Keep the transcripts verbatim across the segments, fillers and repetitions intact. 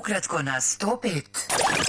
Ukratko na sto pet.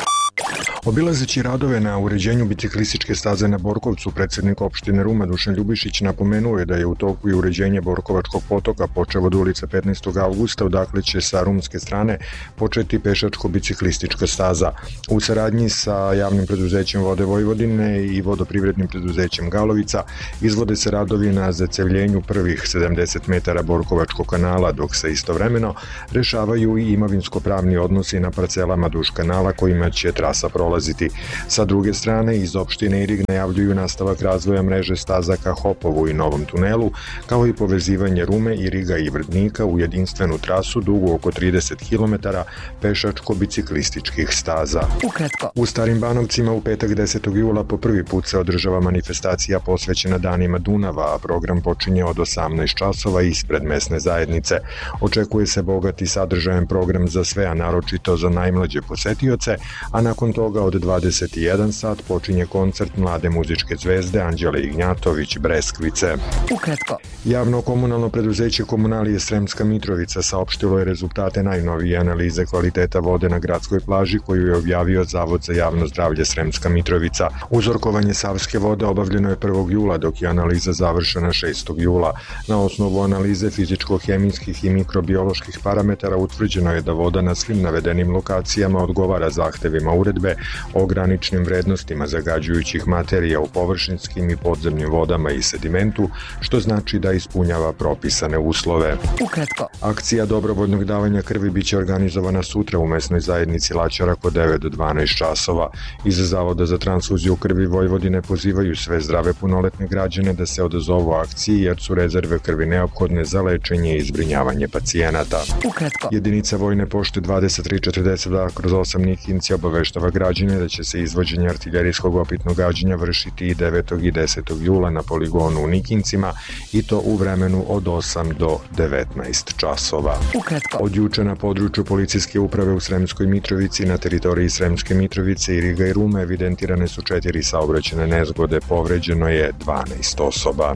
Obilazeći radove na uređenju biciklističke staze na Borkovcu, predsjednik opštine Ruma Dušan Ljubišić napomenuo je da je u toku i uređenje Borkovačkog potoka počev od ulice petnaestog avgusta, odakle će sa rumske strane početi pešačko-biciklistička staza. U saradnji sa javnim preduzećem Vode Vojvodine i vodoprivrednim preduzećem Galovica izvode se radovi na zacevljenju prvih sedamdeset metara Borkovačkog kanala, dok se istovremeno rešavaju i imovinsko-pravni odnosi na parcelama duž kanala kojima će trasa prolaziti. Sa druge strane, iz opštine Irig najavljuju nastavak razvoja mreže staza ka Hopovu i Novom tunelu, kao i povezivanje Rume, Iriga i Vrdnika u jedinstvenu trasu dugu oko trideset kilometara pešačko-biciklističkih staza. Ukratko. U Starim Banovcima u petak desetog jula po prvi put se održava manifestacija posvećena Danima Dunava, a program počinje od osamnaest časova ispred mesne zajednice. Očekuje se bogat i sadržajan program za sve, a naročito za najmlađe posetioce, a nakon toga od dvadeset i jedan sat počinje koncert mlade muzičke zvezde Anđele Ignjatović Breskvice. Ukratko. Javno komunalno preduzeće Komunalije Sremska Mitrovica saopštilo je rezultate najnovije analize kvaliteta vode na gradskoj plaži koju je objavio Zavod za javno zdravlje Sremska Mitrovica. Uzorkovanje savske vode obavljeno je prvog jula, dok je analiza završena šestog jula. Na osnovu analize fizičko-hemijskih i mikrobioloških parametara utvrđeno je da voda na svim navedenim lokacijama odgovara zahtevima uredbe o graničnim vrednostima zagađujućih materija u površinskim i podzemnim vodama i sedimentu, što znači da ispunjava propisane uslove. Ukratko. Akcija dobrovoljnog davanja krvi biće organizovana sutra u mesnoj zajednici Laćarak od devet do dvanaest časova. Iz Zavoda za transfuziju krvi Vojvodine pozivaju sve zdrave punoletne građane da se odazovu akciji, jer su rezerve krvi neophodne za lečenje i zbrinjavanje pacijenata. Ukratko. Jedinica Vojne pošte dvadeset tri četrdeset dva kroz osam Nikinci obaveštava građane da će se izvođenje artiljerijskog opitnog gađanja vršiti i devetog i desetog jula na poligonu u Nikincima, i to u vremenu od osam do devetnaest časova. Ukratko. Od juče na području policijske uprave u Sremskoj Mitrovici na teritoriji Sremske Mitrovice, Iriga i Rume evidentirane su četiri saobraćajne nezgode, povređeno je dvanaest osoba.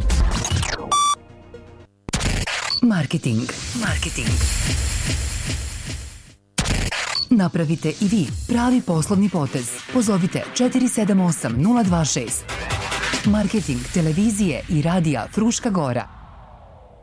Marketing. Marketing. Napravite i vi pravi poslovni potez. Pozovite četiri sedam osam nula dva šest. Marketing televizije i radija Fruška Gora.